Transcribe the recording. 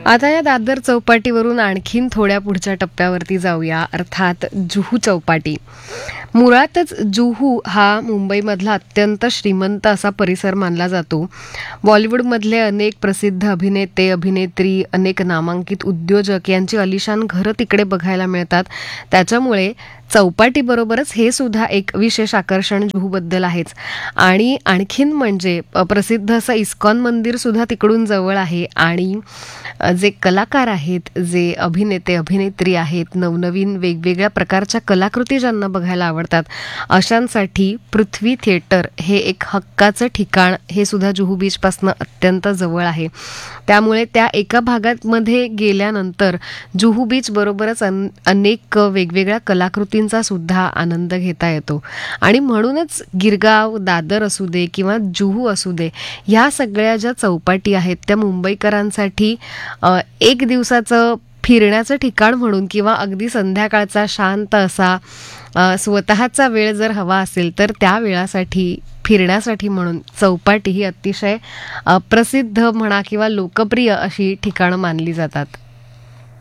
आता या दादर चौपाटीवरून आणखीन थोड्या पुढच्या टप्प्यावरती जाऊया, अर्थात जुहू चौपाटी. मुळातच जुहू हा मुंबईमधला अत्यंत श्रीमंत असा परिसर मानला जातो. बॉलिवूडमधले अनेक प्रसिद्ध अभिनेते, अभिनेत्री, अनेक नामांकित उद्योजक यांची अलिशान घरं तिकडे बघायला मिळतात. त्याच्यामुळे चौपाटीबरोबरच हे सुद्धा एक विशेष आकर्षण जुहूबद्दल आहेच. आणि आणखीन म्हणजे प्रसिद्ध असं इस्कॉन मंदिर सुद्धा तिकडून जवळ आहे. आणि जे कलाकार आहेत, जे अभिनेते अभिनेत्री आहेत, नवनवीन वेगवेगळ्या प्रकारच्या कलाकृती ज्यांना बघायला आवडतात, अशांसाठी पृथ्वी थिएटर हे एक हक्काचं ठिकाण हे सुद्धा जुहू बीचपासनं अत्यंत जवळ आहे. त्यामुळे त्या एका भागामध्ये गेल्यानंतर जुहू बीच बरोबरच अनेक वेगवेगळ्या कलाकृतींचा सुद्धा आनंद घेता येतो. आणि म्हणूनच गिरगाव, दादर असू दे किंवा जुहू असू दे, ह्या सगळ्या ज्या चौपाटी आहेत त्या मुंबईकरांसाठी एक दिवसाचं फिरण्याचं ठिकाण म्हणून किंवा अगदी संध्याकाळचा शांत असा स्वतःचा वेळ जर हवा असेल तर त्या वेळासाठी फिरण्यासाठी म्हणून चौपाटी ही अतिशय प्रसिद्ध म्हणा किंवा लोकप्रिय अशी ठिकाणं मानली जातात.